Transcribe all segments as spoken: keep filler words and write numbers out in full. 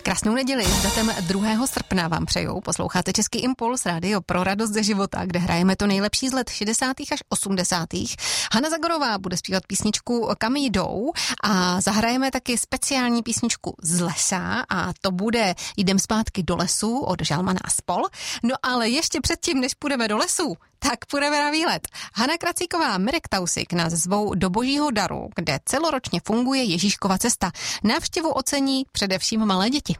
Krásnou neděli s datem druhého srpna vám přejou. Posloucháte Český impuls, rádio pro radost ze života, kde hrajeme to nejlepší z let šedesátých až osmdesátých. Hana Zagorová bude zpívat písničku Kam jdou a zahrajeme taky speciální písničku Z lesa a to bude Jdem zpátky do lesu od Žalmana a spol. No ale ještě předtím, než půjdeme do lesu, tak půjdeme na výlet. Hana Kracíková, Mirek Tausik nás zvou do Božího daru, kde celoročně funguje Ježíškova cesta. Návštěvu ocení především malé děti.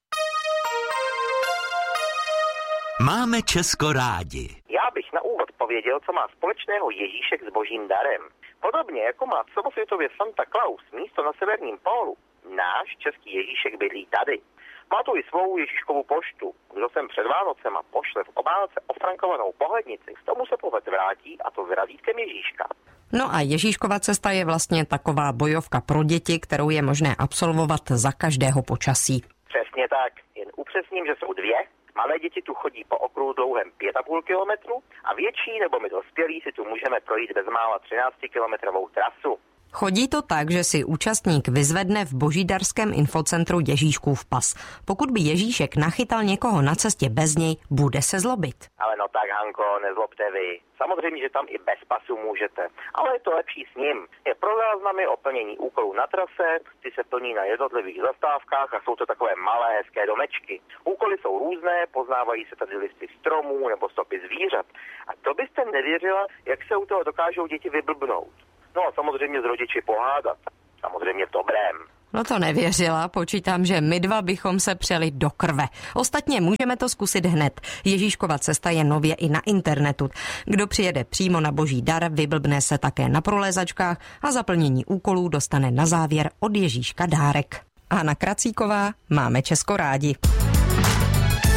Máme Česko rádi. Já bych na úvod pověděl, co má společného Ježíšek s Božím darem. Podobně jako má celosvětově Santa Claus místo na severním pólu, náš český Ježíšek bydlí tady. Má tu i svou Ježíškovu poštu. Kdo sem před Vánocema pošle v obálce ofrankovanou pohlednici, k tomu se poved vrátí, a to s razítkem Ježíška. No a Ježíškova cesta je vlastně taková bojovka pro děti, kterou je možné absolvovat za každého počasí. Přesně tak, jen upřesním, že jsou dvě. Malé děti tu chodí po okruhu dlouhém pět a půl kilometru a větší nebo my dospělí si tu můžeme projít bezmála třináctikilometrovou trasu. Chodí to tak, že si účastník vyzvedne v božídarském infocentru Ježíškův pas. Pokud by Ježíšek nachytal někoho na cestě bez něj, bude se zlobit. Ale no tak, Hanko, nezlobte vy. Samozřejmě, že tam i bez pasu můžete, ale je to lepší s ním. Je pro záznamy o plnění úkolů na trase, ty se plní na jednotlivých zastávkách a jsou to takové malé hezké domečky. Úkoly jsou různé, poznávají se tady listy stromů nebo stopy zvířat. A to byste nevěřila, jak se u toho dokážou děti vyblbnout. No a samozřejmě s rodiči pohádat. Samozřejmě v dobrém. No to nevěřila, počítám, že my dva bychom se přeli do krve. Ostatně můžeme to zkusit hned. Ježíškova cesta je nově i na internetu. Kdo přijede přímo na Boží dar, vyblbne se také na prolézačkách a za plnění úkolů dostane na závěr od Ježíška dárek. Hana Kracíková, máme Česko rádi.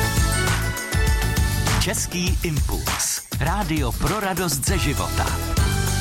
Český impuls. Rádio pro radost ze života.